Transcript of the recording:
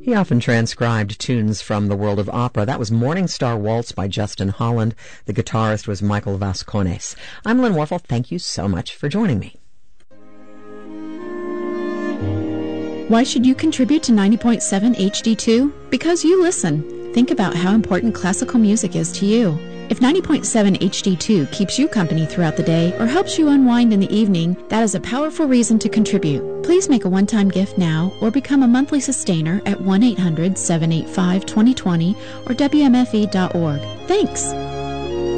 He often transcribed tunes from the world of opera. That was Morning Star Waltz by Justin Holland. The guitarist was Michael Vascones. I'm Lynn Warfel. Thank you so much for joining me. Why should you contribute to 90.7 HD2? Because you listen. Think about how important classical music is to you. If 90.7 HD2 keeps you company throughout the day or helps you unwind in the evening, that is a powerful reason to contribute. Please make a one-time gift now or become a monthly sustainer at 1-800-785-2020 or WMFE.org. Thanks!